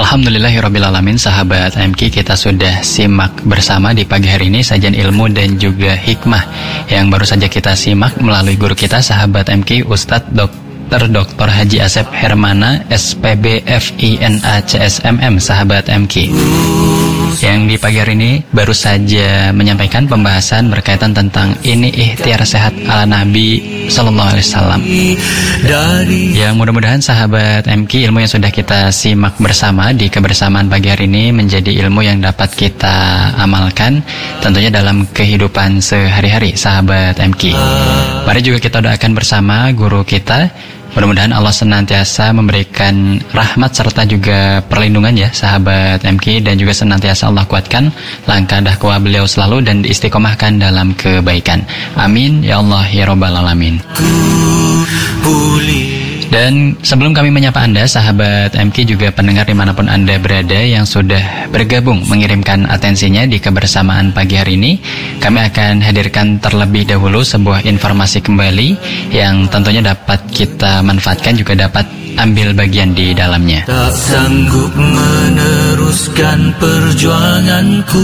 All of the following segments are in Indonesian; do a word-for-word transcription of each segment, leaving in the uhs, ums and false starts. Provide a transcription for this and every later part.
Alhamdulillahirrabbilalamin, sahabat M K, kita sudah simak bersama di pagi hari ini sajian ilmu dan juga hikmah yang baru saja kita simak melalui guru kita, sahabat M K, Ustadz Dokter Doktor Haji Asep Hermana, S P B F I N A C S M M, sahabat M K, yang di pagi hari ini baru saja menyampaikan pembahasan berkaitan tentang ini ikhtiar sehat ala Nabi Sallallahu Alaihi Wasallam. Yang mudah-mudahan sahabat M K, ilmu yang sudah kita simak bersama di kebersamaan pagi hari ini menjadi ilmu yang dapat kita amalkan tentunya dalam kehidupan sehari-hari, sahabat M K. Mari juga kita doakan bersama guru kita. Mudah-mudahan Allah senantiasa memberikan rahmat serta juga perlindungan ya, sahabat M K, dan juga senantiasa Allah kuatkan langkah dakwah beliau selalu dan diistiqomahkan dalam kebaikan. Amin ya Allah ya Rabbal Alamin. Dan sebelum kami menyapa Anda, sahabat M K, juga pendengar dimanapun Anda berada yang sudah bergabung mengirimkan atensinya di kebersamaan pagi hari ini, kami akan hadirkan terlebih dahulu sebuah informasi kembali yang tentunya dapat kita manfaatkan, juga dapat ambil bagian di dalamnya. Tak sanggup meneruskan perjuanganku.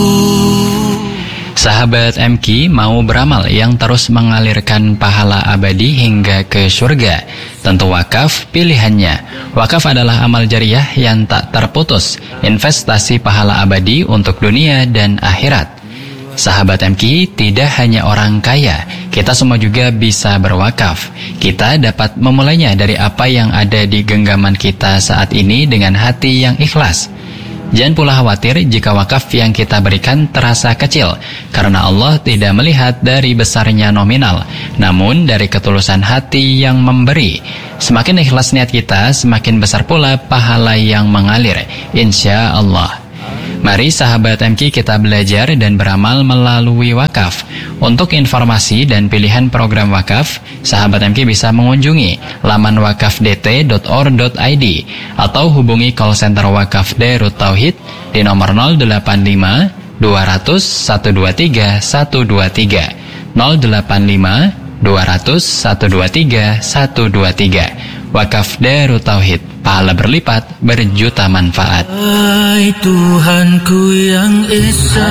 Sahabat M K, mau beramal yang terus mengalirkan pahala abadi hingga ke surga? Tentu wakaf pilihannya. Wakaf adalah amal jariah yang tak terputus, investasi pahala abadi untuk dunia dan akhirat. Sahabat M K, tidak hanya orang kaya, kita semua juga bisa berwakaf. Kita dapat memulainya dari apa yang ada di genggaman kita saat ini dengan hati yang ikhlas. Jangan pula khawatir jika wakaf yang kita berikan terasa kecil, karena Allah tidak melihat dari besarnya nominal, namun dari ketulusan hati yang memberi. Semakin ikhlas niat kita, semakin besar pula pahala yang mengalir, insya Allah. Mari sahabat M K, kita belajar dan beramal melalui wakaf. Untuk informasi dan pilihan program wakaf, sahabat M K bisa mengunjungi laman wakaf d t dot or dot i d atau hubungi call center wakaf Darut Tauhid di nomor nol delapan lima dua nol nol satu dua tiga satu dua tiga nol delapan lima dua nol nol satu dua tiga satu dua tiga. Wakaf Darut Tauhid, pahala berlipat, berjuta manfaat. Hai Tuhanku yang Esa.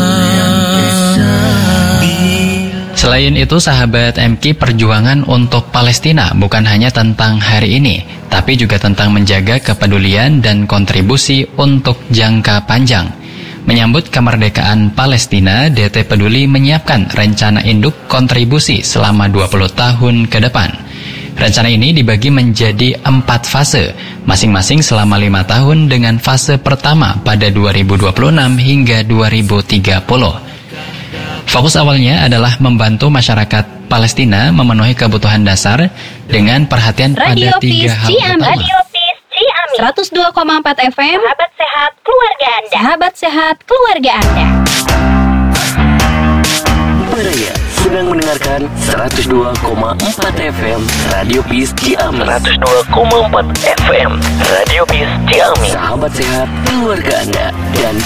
Selain itu, sahabat M K, perjuangan untuk Palestina bukan hanya tentang hari ini, tapi juga tentang menjaga kepedulian dan kontribusi untuk jangka panjang. Menyambut kemerdekaan Palestina, D T Peduli menyiapkan rencana induk kontribusi selama dua puluh tahun ke depan. Rencana ini dibagi menjadi empat fase, masing-masing selama lima tahun dengan fase pertama pada dua ribu dua puluh enam hingga dua ribu tiga puluh. Fokus awalnya adalah membantu masyarakat Palestina memenuhi kebutuhan dasar dengan perhatian Radio pada tiga hal utama. Radio Peace Ciamis seratus dua koma empat F M. Sahabat sehat keluarga Anda. Sahabat sehat keluarga Anda. Peraya sedang mendengarkan seratus dua koma empat F M Radio Peace Ciamis. seratus dua koma empat F M Radio Peace Ciamis. Sahabat sehat keluarga Anda dan